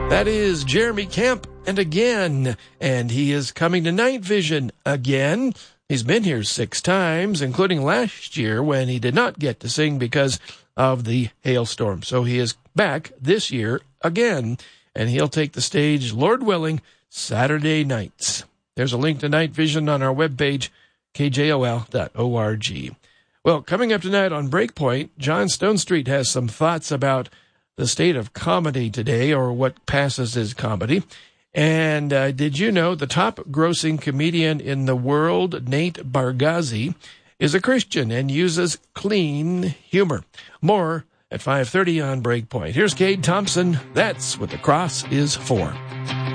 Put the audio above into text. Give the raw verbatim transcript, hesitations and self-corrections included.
That is Jeremy Camp, and again, and he is coming to Night Vision again. He's been here six times, including last year when he did not get to sing because of the hailstorm. So he is back this year again, and he'll take the stage, Lord willing, Saturday nights. There's a link to Night Vision on our webpage, k j o l dot org. Well, coming up tonight on Breakpoint, John Stonestreet has some thoughts about the state of comedy today, or what passes as comedy. And uh, did you know the top-grossing comedian in the world, Nate Bargatze, is a Christian and uses clean humor? More at five thirty on Breakpoint. Here's Cade Thompson. That's what the cross is for.